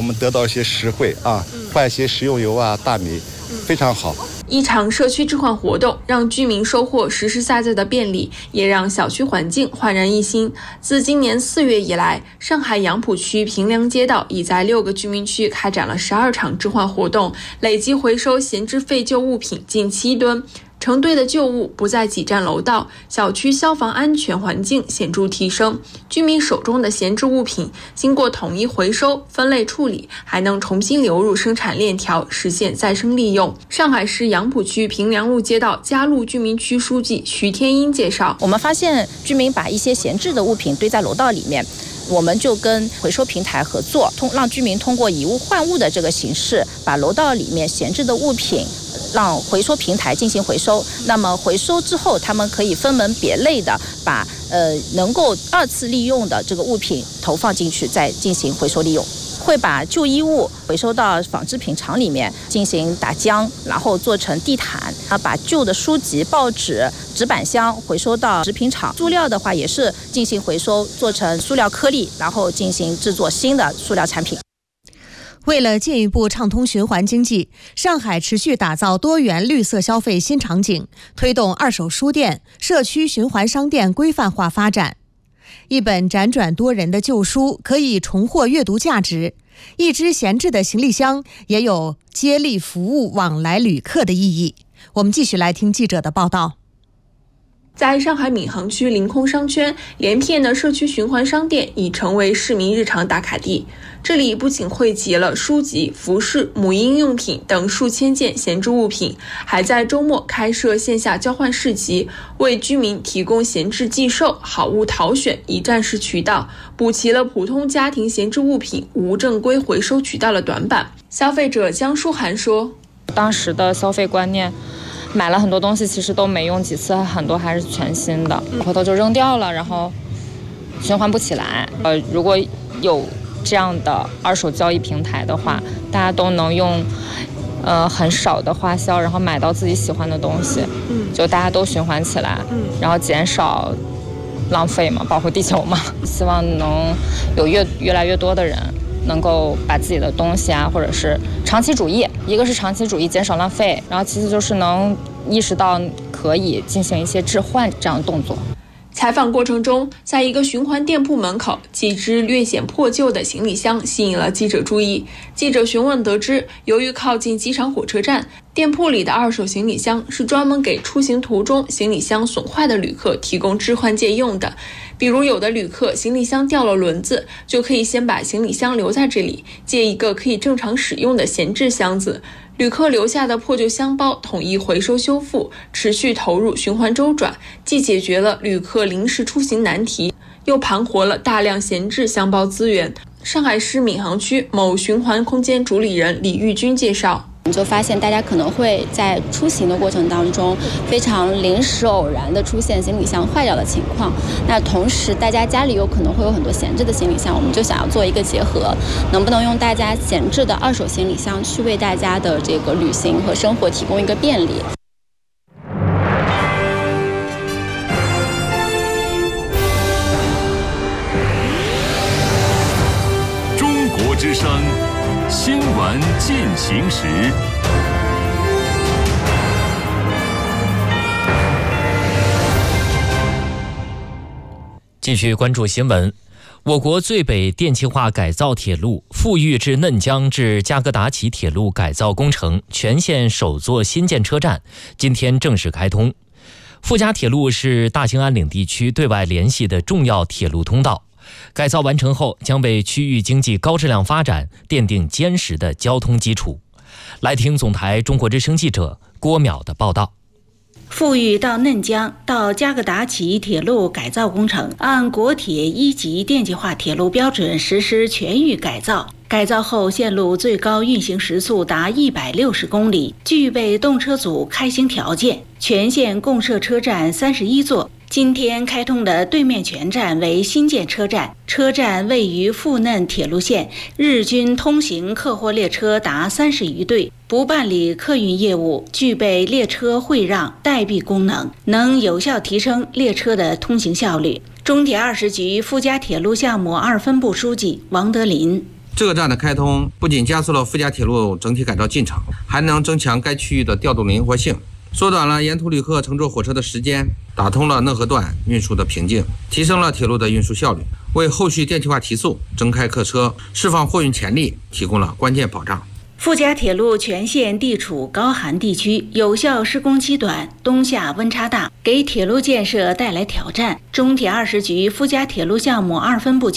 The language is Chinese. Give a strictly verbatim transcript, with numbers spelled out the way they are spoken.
们得到一些实惠啊，换一些食用油啊、大米，非常好。 一场社区置换活动，让居民收获实实在在的便利，也让小区环境焕然一新。自今年四月以来，上海杨浦区平凉街道已在六个居民区开展了十二场置换活动，累计回收闲置废旧物品近七吨。成堆的旧物不再挤占楼道，小区消防安全环境显著提升。居民手中的闲置物品经过统一回收、分类处理，还能重新流入生产链条，实现再生利用。上海市杨浦区平凉路街道嘉路居民区书记徐天英介绍， 我们发现居民把一些闲置的物品堆在楼道里面，我们就跟回收平台合作，通让居民通过以物换物的这个形式，把楼道里面闲置的物品让回收平台进行回收。那么回收之后，他们可以分门别类的把呃能够二次利用的这个物品投放进去，再进行回收利用。会把旧衣物回收到纺织品厂里面进行打浆，然后做成地毯，啊，把旧的书籍、报纸、纸板箱回收到食品厂。塑料的话也是进行回收，做成塑料颗粒，然后进行制作新的塑料产品。 为了进一步畅通循环经济，上海持续打造多元绿色消费新场景，推动二手书店、社区循环商店规范化发展。一本辗转多人的旧书可以重获阅读价值，一只闲置的行李箱也有接力服务往来旅客的意义。我们继续来听记者的报道。 在上海闵行区临空商圈，连片的社区循环商店已成为市民日常打卡地。这里不仅汇集了书籍、服饰、母婴用品等数千件闲置物品，还在周末开设线下交换市集，为居民提供闲置寄售、好物淘选一站式渠道，补齐了普通家庭闲置物品无正规回收渠道的短板。消费者江书涵说， 当时的消费观念，买了很多东西其实都没用几次，很多还是全新的，回头就扔掉了，然后循环不起来。呃，如果有这样的二手交易平台的话，大家都能用呃很少的花销，然后买到自己喜欢的东西，就大家都循环起来，然后减少浪费嘛，保护地球嘛。希望能有越越来越多的人能够把自己的东西啊，或者是长期主义，一个是长期主义减少浪费，然后其次就是能意识到可以进行一些置换这样的动作。 采访过程中，在一个循环店铺门口，几只略显破旧的行李箱吸引了记者注意。记者询问得知，由于靠近机场火车站，店铺里的二手行李箱是专门给出行途中行李箱损坏的旅客提供置换借用的。比如有的旅客行李箱掉了轮子，就可以先把行李箱留在这里，借一个可以正常使用的闲置箱子。旅客留下的破旧箱包统一回收修复，持续投入循环周转，既解决了旅客临时出行难题，又盘活了大量闲置箱包资源。上海市闵行区某循环空间主理人李玉军介绍， 我们就发现大家可能会在出行的过程当中非常临时偶然的出现行李箱坏掉的情况，那同时大家家里有可能会有很多闲置的行李箱，我们就想要做一个结合，能不能用大家闲置的二手行李箱去为大家的这个旅行和生活提供一个便利。 中国之声新闻进行时， 继续关注新闻。我国最北电气化改造铁路富裕至嫩江至加格达奇铁路改造工程全线首座新建车站今天正式开通。富嘉铁路是大兴安岭地区对外联系的重要铁路通道，改造完成后将为区域经济高质量发展奠定坚实的交通基础。来听总台中国之声记者郭淼的报道。 富裕到嫩江到加格达奇铁路改造工程按国铁一级电气化铁路标准实施全域改造，改造后线路最高运行时速达一百六十公里，具备动车组开行条件。全线共设车站三十一座。今天开通的对面全站为新建车站，车站位于富嫩铁路线，日均通行客货列车达三十余对，不办理客运业务，具备列车会让代避功能，能有效提升列车的通行效率。中铁二十局富嘉铁路项目二分部书记王德林， 这个站的开通不仅加速了附加铁路整体改造进程，还能增强该区域的调度灵活性，缩短了沿途旅客乘坐火车的时间，打通了讷河段运输的瓶颈，提升了铁路的运输效率，为后续电气化提速、增开客车、释放货运潜力提供了关键保障。 附加铁路全线地处高寒地区，有效施工期短，冬夏温差大，给铁路建设带来挑战。中铁二十局附加铁路项目二分部